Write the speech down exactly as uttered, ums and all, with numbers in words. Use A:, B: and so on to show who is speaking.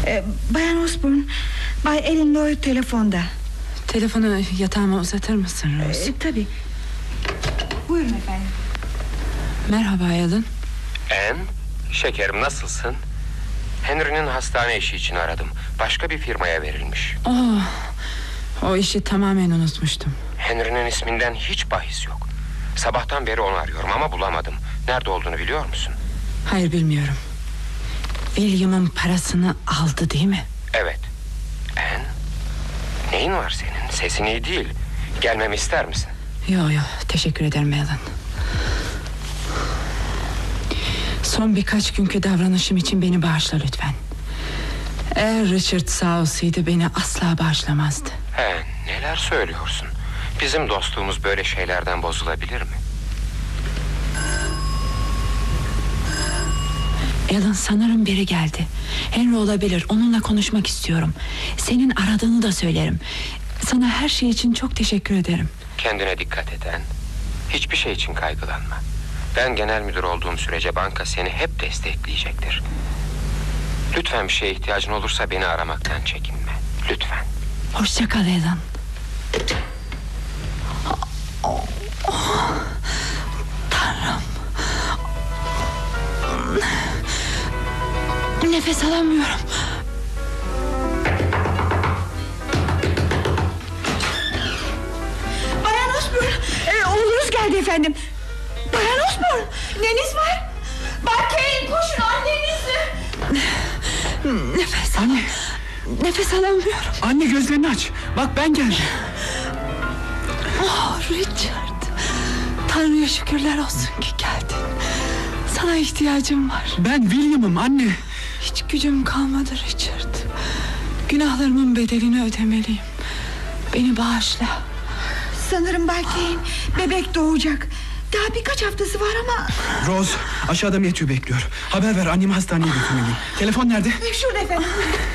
A: ee, Bayan Osborne, Bay Ellen Lloyd telefonda.
B: Telefonu yatağıma uzatır mısın Rose?
A: Ee, tabii. Buyurun efendim.
B: Merhaba Ellen.
C: Anne, şekerim nasılsın? Henry'nin hastane işi için aradım. Başka bir firmaya verilmiş.
B: Oh, o işi tamamen unutmuştum.
C: Henry'nin isminden hiç bahis yok. Sabahtan beri onu arıyorum ama bulamadım. Nerede olduğunu biliyor musun?
B: Hayır, bilmiyorum. William'ın parasını aldı değil mi?
C: Evet. Anne, neyin var senin? Sesin iyi değil. Gelmemi ister misin?
B: Yok yok, teşekkür ederim Ellen. Son birkaç günkü davranışım için beni bağışla lütfen. Eğer Richard sağ olsaydı beni asla bağışlamazdı.
C: He, neler söylüyorsun? Bizim dostluğumuz böyle şeylerden bozulabilir mi?
B: Ellen, sanırım biri geldi. Henry olabilir, onunla konuşmak istiyorum. Senin aradığını da söylerim. Sana her şey için çok teşekkür ederim.
C: Kendine dikkat et Anne. Hiçbir şey için kaygılanma. Ben genel müdür olduğum sürece banka seni hep destekleyecektir. Lütfen bir şeye ihtiyacın olursa beni aramaktan çekinme. Lütfen.
B: Hoşça kal Ellen. Oh, oh. Tanrım. Nefes alamıyorum.
A: Bayan Osborne, e, oğlunuz geldi efendim. Bayan Osborne, neniz var? Bay Kane, koşun annenizi.
B: Nefes
D: Anne.
B: Nefes alamıyorum.
D: Anne, gözlerini aç. Bak, ben geldim.
B: Oh Richard, Tanrı'ya şükürler olsun ki geldin. Sana ihtiyacım var.
D: Ben William'ım anne.
B: Hiç gücüm kalmadı Richard. Günahlarımın bedelini ödemeliyim. Beni bağışla.
A: Sanırım Bay Kane bebek doğacak. Daha birkaç haftası var ama...
D: Rose, aşağıda Matthew bekliyor. Haber ver, annemi hastaneye götürmeliyim. Telefon nerede?
A: Şurada efendim.